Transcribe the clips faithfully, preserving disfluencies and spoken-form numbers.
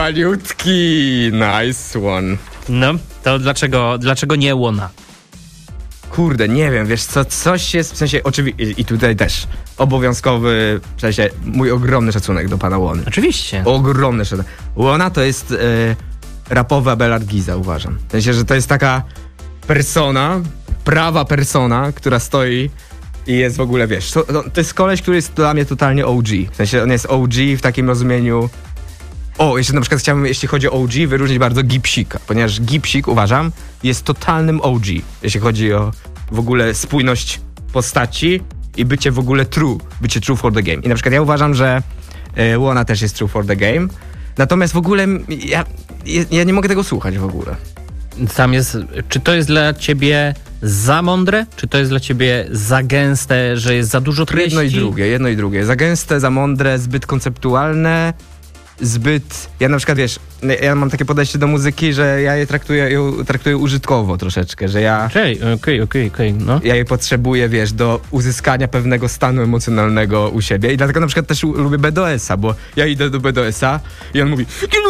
Słaniutki, nice one. No, to dlaczego, dlaczego nie Łona? Kurde, nie wiem, wiesz co, coś jest, w sensie, oczywiście, i tutaj też, obowiązkowy, w sensie, mój ogromny szacunek do pana Łony. Oczywiście. Ogromny szacunek. Łona to jest e, rapowa Abelard Giza, uważam. W sensie, że to jest taka persona, prawa persona, która stoi i jest w ogóle, wiesz, to, to, to jest koleś, który jest dla mnie totalnie O G. W sensie, on jest O G w takim rozumieniu. O, jeszcze na przykład chciałbym, jeśli chodzi o O G, wyróżnić bardzo Gipsika, ponieważ Gipsik, uważam, jest totalnym O G, jeśli chodzi o w ogóle spójność postaci i bycie w ogóle true, bycie true for the game. I na przykład ja uważam, że y, Łona też jest true for the game, natomiast w ogóle ja, ja nie mogę tego słuchać w ogóle. Tam jest, czy to jest dla ciebie za mądre, czy to jest dla ciebie za gęste, że jest za dużo treści? Jedno i drugie, jedno i drugie. Za gęste, za mądre, zbyt konceptualne, zbyt... Ja na przykład, wiesz, ja mam takie podejście do muzyki, że ja je traktuję, ją traktuję użytkowo troszeczkę, że ja... Okej, okej, okej, okej, no. Ja je potrzebuję, wiesz, do uzyskania pewnego stanu emocjonalnego u siebie i dlatego na przykład też lubię B D S a, bo ja idę do B D S a i on mówi...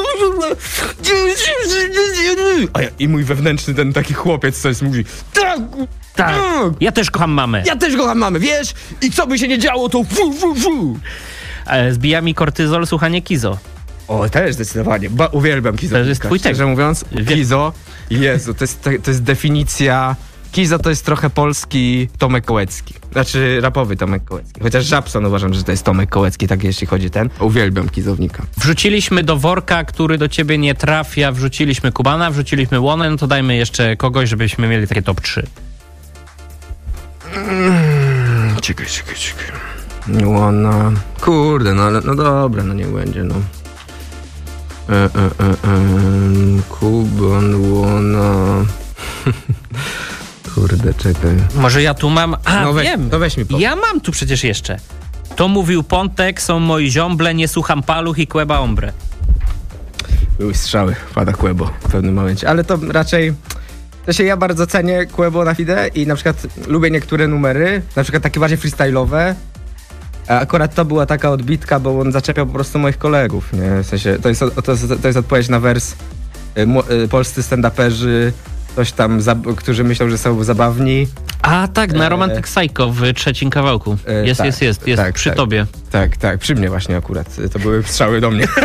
A ja, i mój wewnętrzny ten taki chłopiec coś mówi... Tak! Tak, ja też kocham mamę. Ja też kocham mamę, wiesz? I co by się nie działo, to fu, fu, fu. E, Zbija mi kortyzol słuchanie Kizo. O, też zdecydowanie. Ba, uwielbiam Kizo. To jest twój tekst. Szczerze mówiąc, Kizo, Jezu, to jest, to jest definicja... Kizo to jest trochę polski Tomek Kołecki. Znaczy rapowy Tomek Kołecki. Chociaż Żabson uważam, że to jest Tomek Kołecki, tak jeśli chodzi ten. Uwielbiam Kizownika. Wrzuciliśmy do worka, który do ciebie nie trafia, wrzuciliśmy Kubana, wrzuciliśmy Łonę, no to dajmy jeszcze kogoś, żebyśmy mieli takie top trzy. Mm, czekaj, czekaj, czekaj. Łona... Kurde, no ale no dobra, no niech będzie, no. E, e, e, e, Kuban, Łona... Kurde, czekaj. Może ja tu mam... A, no weź, wiem. To weź mi po. Ja mam tu przecież jeszcze. To mówił Pontek, są moi ziomble, nie słucham paluch i Kłeba ombre. Były strzały, pada Kłebo w pewnym momencie, ale to raczej... To się ja bardzo cenię Kłebo na fide i na przykład lubię niektóre numery, na przykład takie bardziej freestyle'owe. A akurat to była taka odbitka, bo on zaczepiał po prostu moich kolegów, nie? W sensie, to jest, to jest, to jest odpowiedź na wers y, y, polscy stand-uperzy, coś tam, za, którzy myślą, że są zabawni. A tak, na Romantic Psycho w trzecim kawałku. Jest, tak, jest, jest, jest tak, przy tak, tobie. Tak, tak, przy mnie właśnie akurat. To były strzały do mnie.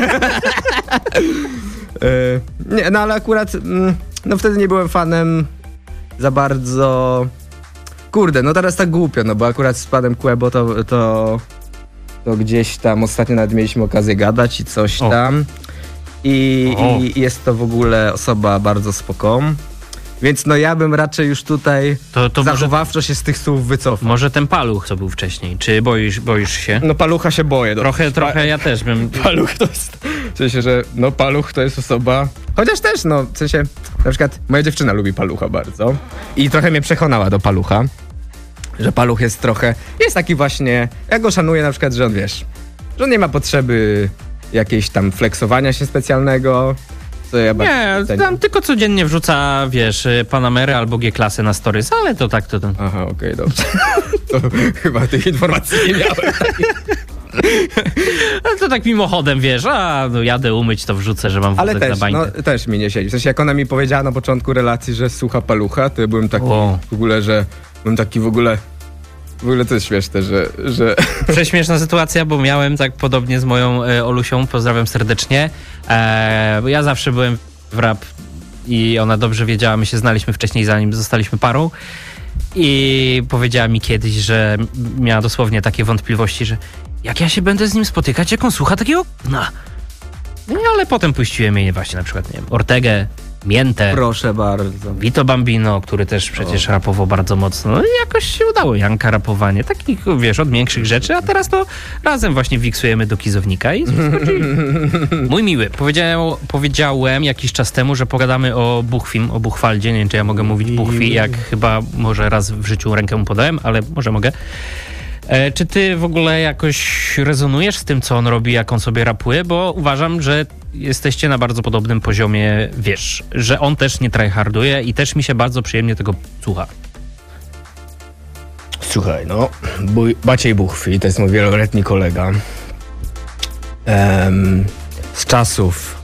y, nie, no ale akurat, mm, no wtedy nie byłem fanem za bardzo... Kurde, no teraz tak głupio, no bo akurat z panem Kłebo to, to, to gdzieś tam ostatnio nawet mieliśmy okazję gadać i coś o. tam. I, O. I jest to w ogóle osoba bardzo spoką. Więc no ja bym raczej już tutaj To, to zachowawczo może, się z tych słów wycofał. Może ten paluch, co był wcześniej. Czy boisz, boisz się? No palucha się boję. Trochę, pa- trochę ja też bym... Paluch to jest... W sensie, że no paluch to jest osoba... Chociaż też, no, w sensie, na przykład moja dziewczyna lubi palucha bardzo i trochę mnie przekonała do palucha, że paluch jest trochę... Jest taki właśnie... Ja go szanuję na przykład, że on, wiesz, że on nie ma potrzeby jakiejś tam flexowania się specjalnego, co ja bardzo Nie, cenię. tam tylko codziennie wrzuca, wiesz, Panamery albo G-klasy na stories, ale to tak to... to. Aha, okej, okay, dobrze. To chyba tych informacji nie miałem. Ale to tak mimochodem, wiesz, a no jadę umyć, to wrzucę, że mam Ale wózek na też, bańkę. no, też mi nie siedzi. W sensie, jak ona mi powiedziała na początku relacji, że słucha palucha, to ja byłem taki O. w ogóle, że byłem taki w ogóle... W ogóle to jest śmieszne, że... że... Prześmieszna sytuacja, bo miałem tak podobnie z moją e, Olusią, pozdrawiam serdecznie, e, bo ja zawsze byłem w rap i ona dobrze wiedziała, my się znaliśmy wcześniej, zanim zostaliśmy parą i powiedziała mi kiedyś, że miała dosłownie takie wątpliwości, że jak ja się będę z nim spotykać, jak on słucha takiego no. no ale potem puściłem jej właśnie na przykład, nie wiem, Ortegę, Miętę, Proszę bardzo. Vito Bambino, który też przecież o. rapował bardzo mocno. No i jakoś się udało Janka rapowanie. Takich, wiesz, od większych rzeczy, a teraz to razem właśnie wiksujemy do Kizownika i mój miły, powiedział, powiedziałem jakiś czas temu, że pogadamy o Buchwim, o Buchwaldzie. Nie wiem, czy ja mogę mówić Buchwi, jak chyba może raz w życiu rękę mu podałem, ale może mogę. E, czy ty w ogóle jakoś rezonujesz z tym, co on robi, jak on sobie rapuje? Bo uważam, że jesteście na bardzo podobnym poziomie, wiesz, że on też nie tryharduje i też mi się bardzo przyjemnie tego słucha. Słuchaj, no, Bój, Maciej Buchwi, to jest mój wieloletni kolega. Um, z czasów